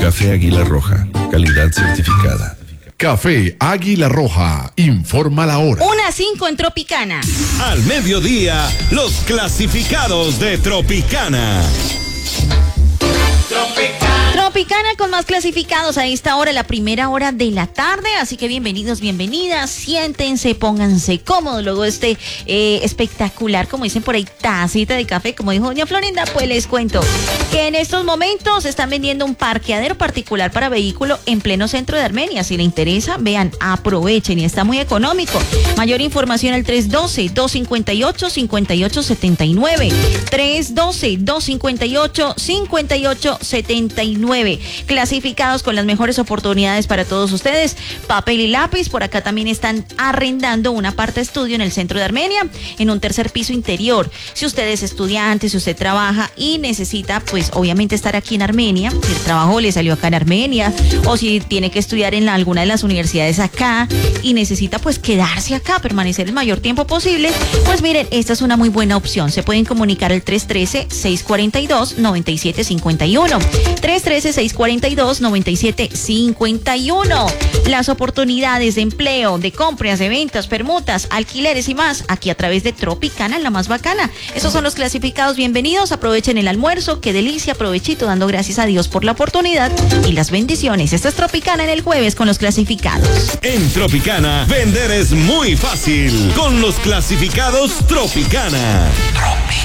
Café Águila Roja, calidad certificada. Café Águila Roja, informa la hora. 1:05 en Tropicana. Al mediodía, los clasificados de Tropicana. Tropicana con más clasificados a esta hora, la primera hora de la tarde, así que bienvenidos, bienvenidas, siéntense, pónganse cómodos luego de este espectacular, como dicen por ahí, tacita de café, como dijo doña Florinda. Pues les cuento que en estos momentos están vendiendo un parqueadero particular para vehículo en pleno centro de Armenia. Si le interesa, vean, aprovechen y está muy económico. Mayor información al 312-258-5879, 312-258-5879. Clasificados con las mejores oportunidades para todos ustedes. Papel y lápiz, por acá también están arrendando una parte estudio en el centro de Armenia, en un tercer piso interior. Si usted es estudiante, si usted trabaja y necesita, pues obviamente estar aquí en Armenia, si el trabajo le salió acá en Armenia, o si tiene que estudiar en alguna de las universidades acá y necesita pues quedarse acá, permanecer el mayor tiempo posible, pues miren, esta es una muy buena opción. Se pueden comunicar al 313-642-9751. 313-642-9751. Las oportunidades de empleo, de compras, de ventas, permutas, alquileres y más, aquí a través de Tropicana, la más bacana. Esos son los clasificados. Bienvenidos, aprovechen el almuerzo, qué delicia, provechito, dando gracias a Dios por la oportunidad y las bendiciones. Esta es Tropicana en el jueves con los clasificados. En Tropicana, vender es muy fácil con los clasificados Tropicana.